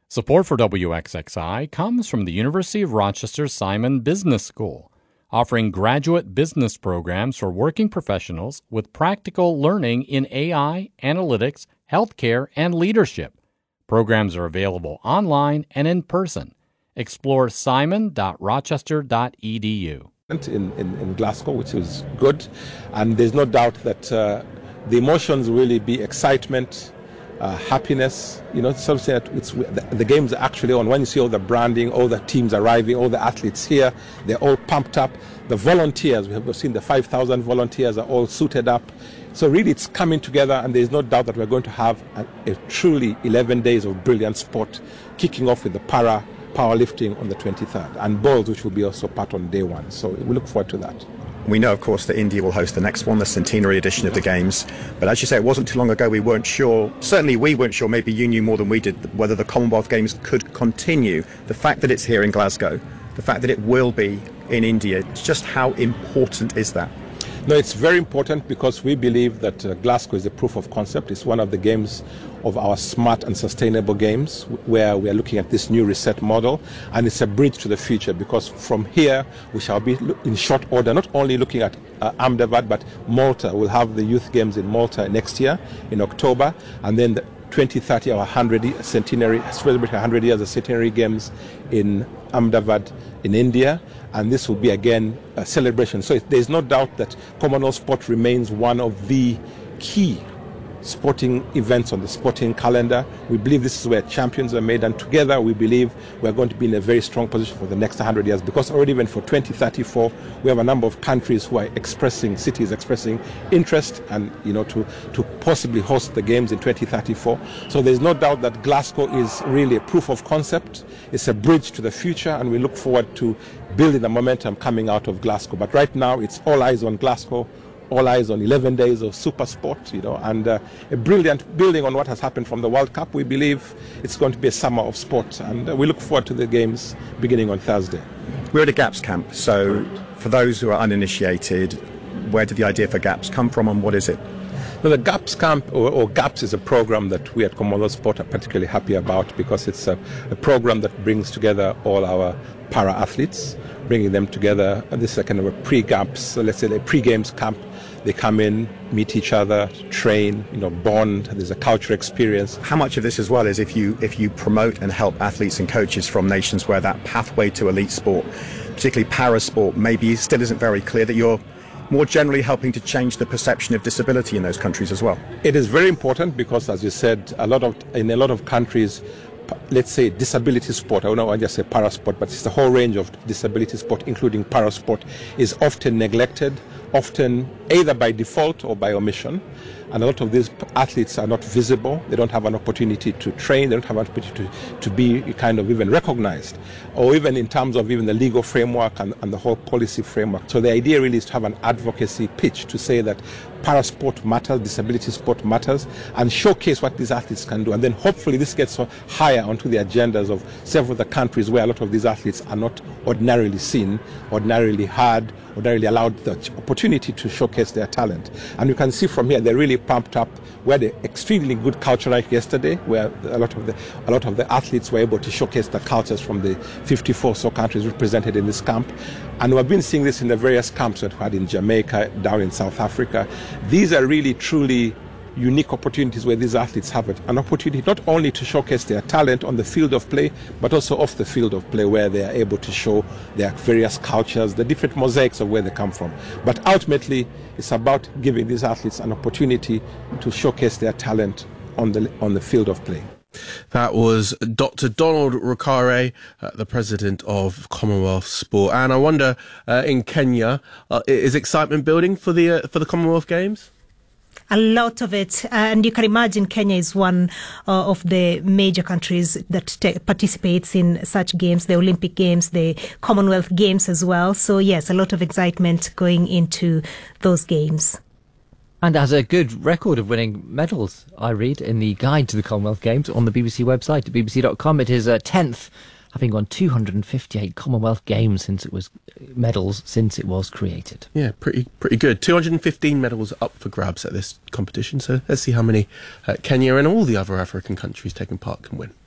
Support for WXXI comes from the University of Rochester Simon Business School, offering graduate business programs for working professionals with practical learning in AI, analytics, healthcare, and leadership. Programs are available online and in person. Explore simon.rochester.edu. In Glasgow, which is good, and there's no doubt that the emotions really be excitement, happiness, something that the games are actually on. When you see all the branding, all the teams arriving, all the athletes here, they're all pumped up. The volunteers, we have seen the 5,000 volunteers are all suited up. So really it's coming together, and there's no doubt that we're going to have a truly 11 days of brilliant sport, kicking off with the powerlifting on the 23rd, and bowls, which will be also part on day one. So we look forward to that. We know, of course, that India will host the next one, the centenary edition of the Games. But as you say, it wasn't too long ago we weren't sure, certainly we weren't sure, maybe you knew more than we did, whether the Commonwealth Games could continue. The fact that it's here in Glasgow, the fact that it will be in India, just how important is that? No, it's very important because we believe that Glasgow is a proof of concept. It's one of the games of our smart and sustainable games where we are looking at this new reset model, and it's a bridge to the future because from here we shall be in short order not only looking at Ahmedabad but Malta. We'll have the youth games in Malta next year in October, and then the 2030 our 100 centenary, celebrating 100 years of centenary games in Ahmedabad in India, and this will be again a celebration. So there's no doubt that Commonwealth sport remains one of the key sporting events on the sporting calendar. We believe this is where champions are made, and together we believe we're going to be in a very strong position for the next 100 years, because already even for 2034 we have a number of countries who are cities expressing interest and to possibly host the games in 2034. So there's no doubt that Glasgow is really a proof of concept. It's a bridge to the future, and we look forward to building the momentum coming out of Glasgow. But right now it's all eyes on Glasgow, all eyes on 11 days of super sport, and a brilliant building on what has happened from the World Cup. We believe it's going to be a summer of sport, and we look forward to the games beginning on Thursday. We're at a GAPS camp, so for those who are uninitiated, where did the idea for GAPS come from, and what is it? Well, the GAPS camp, or GAPS, is a program that we at Commonwealth Sport are particularly happy about because it's a program that brings together all our para-athletes, bringing them together. This is a kind of a pre-GAPS, so let's say a pre-games camp. They come in, meet each other, train, bond. There's a cultural experience. How much of this as well is if you promote and help athletes and coaches from nations where that pathway to elite sport, particularly para-sport, maybe still isn't very clear, that you're more generally helping to change the perception of disability in those countries as well? It is very important because, as you said, in a lot of countries, let's say disability sport, I don't want to just say para-sport, but it's the whole range of disability sport, including para-sport, is often neglected, often either by default or by omission. And a lot of these athletes are not visible. They don't have an opportunity to train. They don't have an opportunity to be kind of even recognized, or even in terms of even the legal framework and the whole policy framework. So the idea really is to have an advocacy pitch to say that para-sport matters, disability sport matters, and showcase what these athletes can do. And then hopefully this gets higher onto the agendas of several of the countries where a lot of these athletes are not ordinarily seen, ordinarily heard, ordinarily allowed the opportunity to showcase their talent. And you can see from here they're really pumped up. We had an extremely good culture night yesterday, where a lot of the athletes were able to showcase the cultures from the 54 so countries represented in this camp. And we've been seeing this in the various camps that we had in Jamaica, down in South Africa. These are really truly unique opportunities where these athletes have an opportunity not only to showcase their talent on the field of play, but also off the field of play, where they are able to show their various cultures, the different mosaics of where they come from. But ultimately, it's about giving these athletes an opportunity to showcase their talent on the field of play. That was Dr. Donald Rukare, the president of Commonwealth Sport. And I wonder, in Kenya, is excitement building for the Commonwealth Games? A lot of it, and you can imagine Kenya is one of the major countries that participates in such games, the Olympic Games, the Commonwealth Games as well. So yes, a lot of excitement going into those games. And has a good record of winning medals, I read, in the guide to the Commonwealth Games on the BBC website, at bbc.com. It is 10th, having won 258 Commonwealth Games medals since it was created. Yeah, pretty good. 215 medals up for grabs at this competition. So let's see how many Kenya and all the other African countries taking part can win.